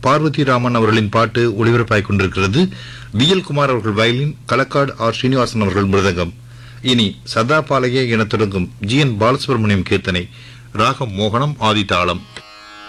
பார்வதி ராமன் அவர்களின் பாட்டு ஒளிபரப்பாய் கொண்டிருக்கிறது. விஎல் குமார் அவர்கள் வயலின், களக்காடு ஆர் ஸ்ரீனிவாசன் அவர்கள் மிருதங்கம். இனி சதாபாலய என தொடங்கும் ஜி என் பாலசுப்ரமணியம் கீர்த்தனை, ராகம் மோகனம், ஆதிதாளம்.